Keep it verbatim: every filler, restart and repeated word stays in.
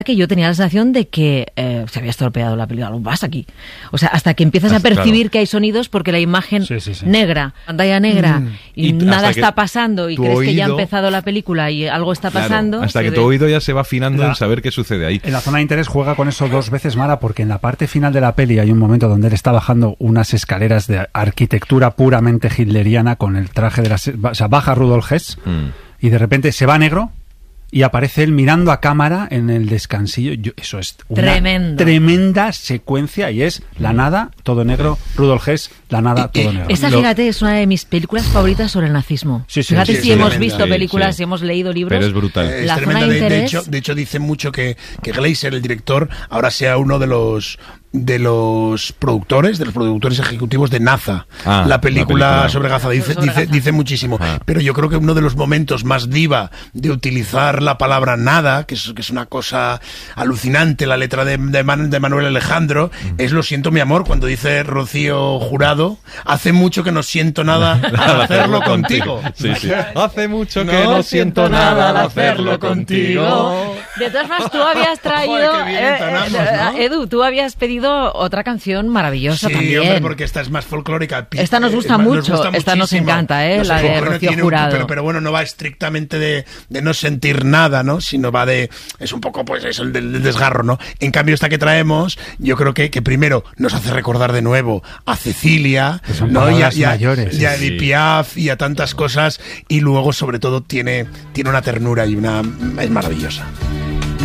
que yo tenía la sensación de que eh, se había estropeado la película. ¿Lo vas aquí? O sea, hasta que empiezas a percibir claro. que hay sonidos porque la imagen sí, sí, sí. negra, pantalla negra, mm. y, y nada está pasando y crees oído, que ya ha empezado la película y algo está pasando. Claro, hasta que ve... tu oído ya se va afinando la, en saber qué sucede ahí. En la zona de interés juega con eso dos veces, Mara, porque en la parte final de la peli hay un momento donde él está bajando unas escaleras de arquitectura puramente hitleriana con el traje de las... O sea, baja Rudolf Hess mm. y de repente se va negro y aparece él mirando a cámara en el descansillo. Yo, eso es una Tremendo. tremenda secuencia y es la nada, todo negro, Rudolf Hess, la nada, todo negro. Esa, fíjate, es una de mis películas favoritas sobre el nazismo. Sí, sí, fíjate sí, si sí, hemos visto películas, sí, sí. hemos leído libros. Pero es brutal. Eh, es tremenda. De, de, hecho, de hecho, dice mucho que, que Glazer, el director, ahora sea uno de los... de los productores, de los productores ejecutivos de Naza, ah, la, película la película sobre Gaza, dice, sobre dice, Gaza. dice muchísimo. Ah. Pero yo creo que uno de los momentos más diva de utilizar la palabra nada, que es, que es una cosa alucinante, la letra de, de, Man, de Manuel Alejandro, mm. es Lo siento mi amor, cuando dice Rocío Jurado, hace mucho que no siento nada al hacerlo contigo. Sí, sí. Hace mucho que no, no siento nada al hacerlo contigo. De todas formas, tú habías traído, Joder, qué bien entonamos, eh, ¿no? Edu, tú habías pedido otra canción maravillosa sí, también. Hombre, porque esta es más folclórica. Esta nos gusta eh, mucho, nos gusta esta nos encanta, ¿eh? No sé, la de Rocío Jurado. Un, pero, pero bueno, no va estrictamente de, de no sentir nada, ¿no? Sino va de... Es un poco, pues, eso, el del, del desgarro, ¿no? En cambio, esta que traemos, yo creo que, que primero nos hace recordar de nuevo a Cecilia, que son ¿no? Y a, y a, mayores. Y a Edith Piaf y a tantas cosas. Y luego, sobre todo, tiene, tiene una ternura y una... Es maravillosa.